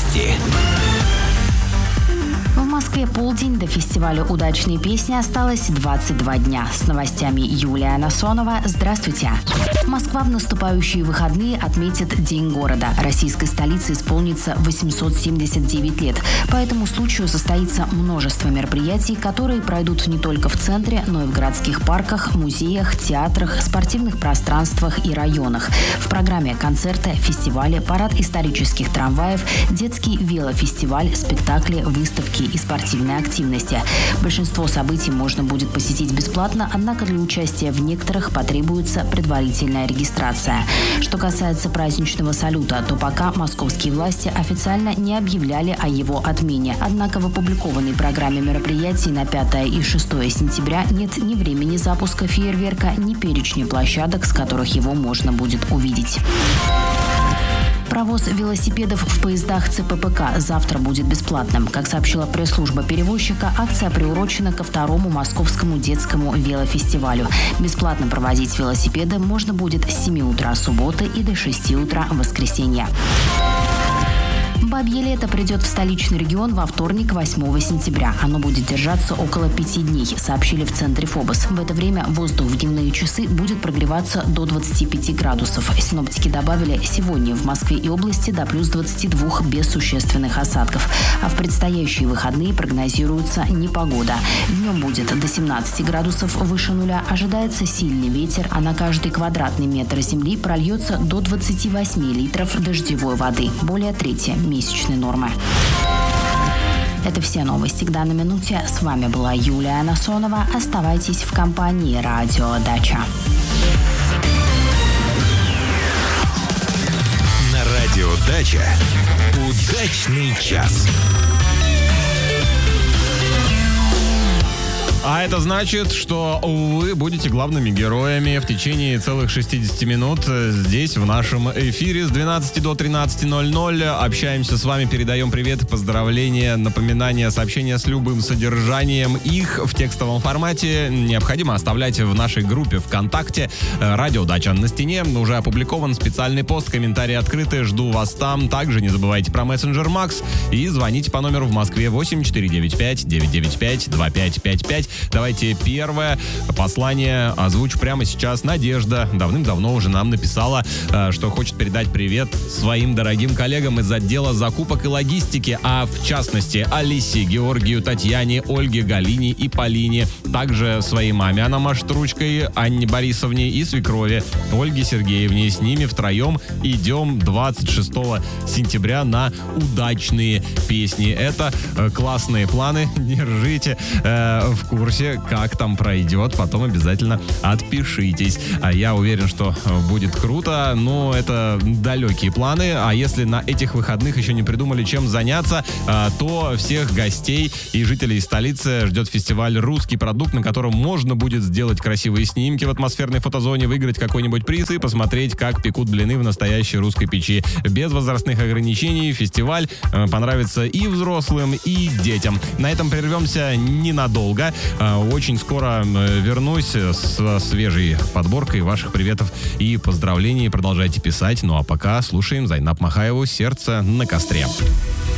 Новости. В Москве полдень, до фестиваля «Удачные песни» осталось 22 дня. С новостями Юлия Насонова. Здравствуйте. Москва в наступающие выходные отметит День города. Российской столице исполнится 879 лет. По этому случаю состоится множество мероприятий, которые пройдут не только в центре, но и в городских парках, музеях, театрах, спортивных пространствах и районах. В программе концерты, фестивали, парад исторических трамваев, детский велофестиваль, спектакли, выставки и спортивной активности. Большинство событий можно будет посетить бесплатно, однако для участия в некоторых потребуется предварительная регистрация. Что касается праздничного салюта, то пока московские власти официально не объявляли о его отмене. Однако в опубликованной программе мероприятий на 5 и 6 сентября нет ни времени запуска фейерверка, ни перечня площадок, с которых его можно будет увидеть. Провоз велосипедов в поездах ЦППК завтра будет бесплатным. Как сообщила пресс-служба перевозчика, акция приурочена ко второму московскому детскому велофестивалю. Бесплатно провозить велосипеды можно будет с 7 утра субботы и до 6 утра воскресенья. Бабье лето придет в столичный регион во вторник, 8 сентября. Оно будет держаться около 5 дней, сообщили в центре Фобос. В это время воздух в дневные часы будет прогреваться до 25 градусов. Синоптики добавили, сегодня в Москве и области до плюс 22 без существенных осадков. А в предстоящие выходные прогнозируется непогода. Днем будет до 17 градусов выше нуля, ожидается сильный ветер, а на каждый квадратный метр земли прольется до 28 литров дождевой воды. Более трети месячной нормы. Это все новости к данной минуте. С вами была Юлия Насонова. Оставайтесь в компании «Радио Дача». На «Радио Дача» удачный час. А это значит, что вы будете главными героями в течение целых 60 минут здесь, в нашем эфире с 12 до 13:00. Общаемся с вами, передаем привет, поздравления, напоминания, сообщения с любым содержанием. Их в текстовом формате необходимо оставлять в нашей группе ВКонтакте «Радио Дача». На стене уже опубликован специальный пост, комментарии открыты, жду вас там. Также не забывайте про мессенджер Макс и звоните по номеру в Москве 8495-995-2555. Давайте первое послание озвучу прямо сейчас. Надежда давным-давно уже нам написала, что хочет передать привет своим дорогим коллегам из отдела закупок и логистики, а в частности Алисе, Георгию, Татьяне, Ольге, Галине и Полине. Также своей маме она машет ручкой, Анне Борисовне и свекрови Ольге Сергеевне. С ними втроем идем 26 сентября на удачные песни. Это классные планы, держите в курсе, как там пройдет, потом обязательно отпишитесь. А я уверен, что будет круто, но это далекие планы, а если на этих выходных еще не придумали, чем заняться, то всех гостей и жителей столицы ждет фестиваль «Русский продукт», на котором можно будет сделать красивые снимки в атмосферной фотозоне, выиграть какой-нибудь приз и посмотреть, как пекут блины в настоящей русской печи. Без возрастных ограничений фестиваль понравится и взрослым, и детям. На этом прервемся ненадолго. Очень скоро вернусь с свежей подборкой ваших приветов и поздравлений. Продолжайте писать. Ну а пока слушаем Зайнаб Махаеву «Сердце на костре».